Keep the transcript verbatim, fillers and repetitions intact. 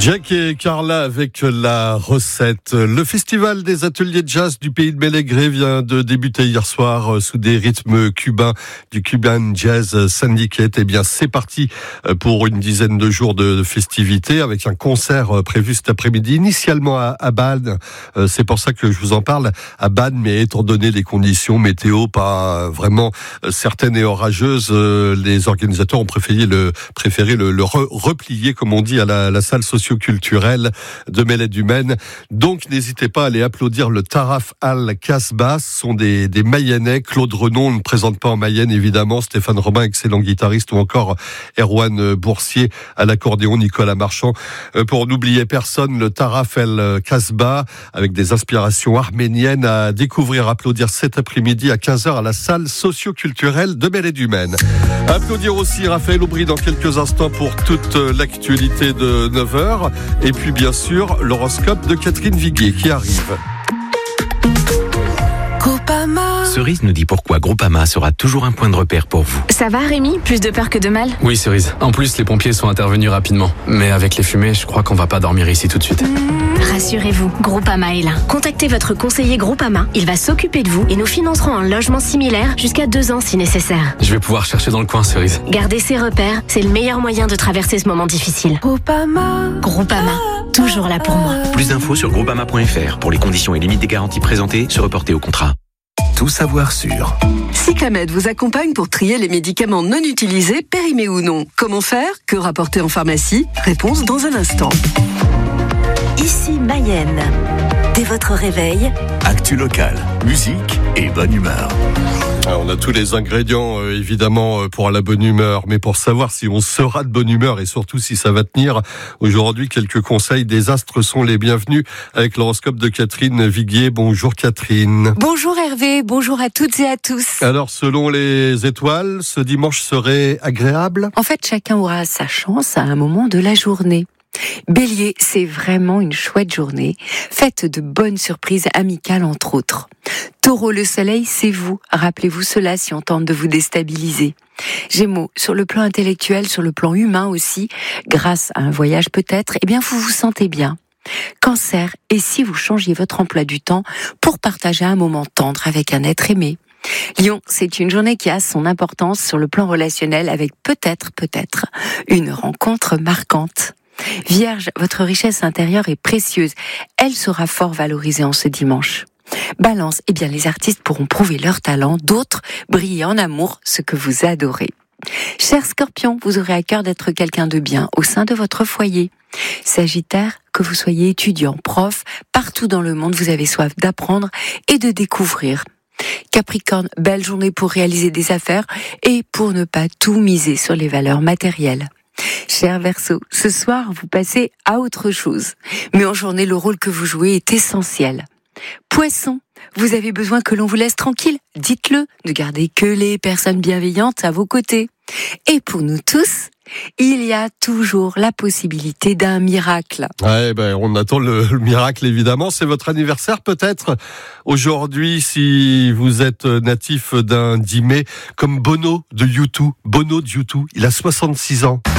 Jack et Carla avec la recette. Le festival des ateliers de jazz du pays de Mélégré vient de débuter hier soir sous des rythmes cubains du Cuban Jazz Syndicate. Eh bien, c'est parti pour une dizaine de jours de festivités avec un concert prévu cet après-midi, initialement à, à Bannes. C'est pour ça que je vous en parle à Bannes, mais étant donné les conditions météo pas vraiment certaines et orageuses, les organisateurs ont préféré le, préféré le, le re, replier, comme on dit, à la, la salle socio-culturelle de Mélède-du-Maine. Donc, n'hésitez pas à aller applaudir le Taraf Al-Kasbah. Ce sont des, des Mayennais. Claude Renon ne présente pas en Mayenne, évidemment. Stéphane Robin, excellent guitariste, ou encore Erwan Boursier à l'accordéon, Nicolas Marchand. Pour n'oublier personne, le Taraf Al-Kasbah, avec des inspirations arméniennes, à découvrir, applaudir cet après-midi à quinze heures à la salle socio-culturelle de Mélède-du-Maine. Applaudir aussi Raphaël Aubry dans quelques instants pour toute l'actualité de neuf heures. Et puis, bien sûr, l'horoscope de Catherine Viguier qui arrive. Groupama. Cerise nous dit pourquoi Groupama sera toujours un point de repère pour vous. Ça va Rémi? Plus de peur que de mal? Oui Cerise, en plus les pompiers sont intervenus rapidement. Mais avec les fumées, je crois qu'on va pas dormir ici tout de suite. Mmh, rassurez-vous, Groupama est là. Contactez votre conseiller Groupama, il va s'occuper de vous et nous financerons un logement similaire jusqu'à deux ans si nécessaire. Je vais pouvoir chercher dans le coin Cerise. Gardez ses repères, c'est le meilleur moyen de traverser ce moment difficile. Groupama. Groupama, toujours là pour moi. Plus d'infos sur groupama point f r pour les conditions et limites des garanties présentées, se reporter au contrat. Tout savoir sur Cyclamed vous accompagne pour trier les médicaments non utilisés, périmés ou non. Comment faire? Que rapporter en pharmacie? Réponse dans un instant. Ici Mayenne. Dès votre réveil, actu local, musique et bonne humeur. Alors, on a tous les ingrédients, euh, évidemment, euh, pour la bonne humeur. Mais pour savoir si on sera de bonne humeur et surtout si ça va tenir, aujourd'hui, quelques conseils des astres sont les bienvenus avec l'horoscope de Catherine Viguier. Bonjour Catherine. Bonjour Hervé, bonjour à toutes et à tous. Alors, selon les étoiles, ce dimanche serait agréable? En fait, chacun aura sa chance à un moment de la journée. Bélier, c'est vraiment une chouette journée, faite de bonnes surprises amicales entre autres. Taureau, le soleil, c'est vous. Rappelez-vous cela si on tente de vous déstabiliser. Gémeaux, sur le plan intellectuel, sur le plan humain aussi, grâce à un voyage peut-être, eh bien vous vous sentez bien. Cancer, et si vous changiez votre emploi du temps pour partager un moment tendre avec un être aimé? Lion, c'est une journée qui a son importance sur le plan relationnel avec peut-être, peut-être, une rencontre marquante. Vierge, votre richesse intérieure est précieuse. Elle sera fort valorisée en ce dimanche. Balance, eh bien les artistes pourront prouver leur talent, d'autres briller en amour, ce que vous adorez. Cher Scorpion, vous aurez à cœur d'être quelqu'un de bien au sein de votre foyer. Sagittaire, que vous soyez étudiant, prof, partout dans le monde, vous avez soif d'apprendre et de découvrir. Capricorne, belle journée pour réaliser des affaires et pour ne pas tout miser sur les valeurs matérielles. Cher Verseau, ce soir, vous passez à autre chose. Mais en journée, le rôle que vous jouez est essentiel. Poisson, vous avez besoin que l'on vous laisse tranquille? Dites-le, ne gardez que les personnes bienveillantes à vos côtés. Et pour nous tous, il y a toujours la possibilité d'un miracle. Ouais, ben, on attend le, le miracle, évidemment. C'est votre anniversaire, peut-être, aujourd'hui, si vous êtes natif d'un dix mai, comme Bono de U deux. Bono de U deux, il a soixante-six ans.